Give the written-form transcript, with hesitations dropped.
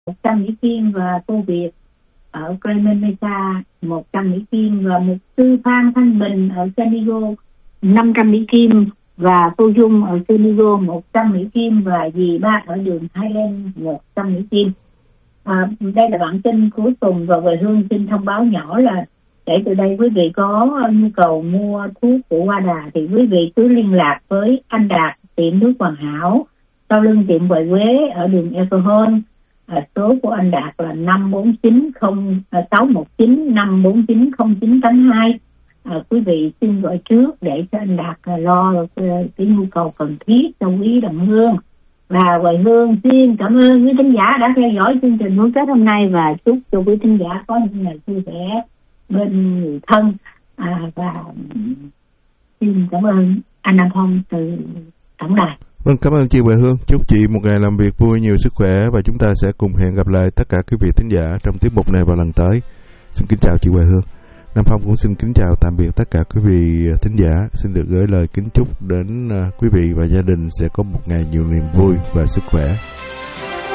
100 Mỹ Kim và cô Việt ở Cayman Mesa 100 Mỹ Kim, và mục sư Phan Thanh Bình ở San Diego 500 Mỹ Kim, và cô Dung ở San Diego 100 Mỹ Kim, và dì ba ở đường Highland 100 Mỹ Kim. Đây là bản tin cuối cùng, và Hoài Hương xin thông báo nhỏ là kể từ đây quý vị có nhu cầu mua thuốc của Hoa Đà thì quý vị cứ liên lạc với anh Đạt, tiệm nước Hoàn Hảo, sau lưng tiệm Huệ Quế ở đường Ecohol. Số của anh Đạt là 619-549-0982. Quý vị xin gọi trước để cho anh Đạt lo cái nhu cầu cần thiết cho quý đồng hương. Và Hoài Hương xin cảm ơn quý thính giả đã theo dõi chương trình Hướng Tết hôm nay, và chúc cho quý thính giả có những ngày vui vẻ bên người thân. Và xin cảm ơn anh Nam Phong từ tổng đài. Vâng, cảm ơn chị Hoài Hương. Chúc chị một ngày làm việc vui, nhiều sức khỏe, và chúng ta sẽ cùng hẹn gặp lại tất cả quý vị thính giả trong tiết mục này vào lần tới. Xin kính chào chị Hoài Hương. Nam Phong cũng xin kính chào tạm biệt tất cả quý vị thính giả. Xin được gửi lời kính chúc đến quý vị và gia đình sẽ có một ngày nhiều niềm vui và sức khỏe.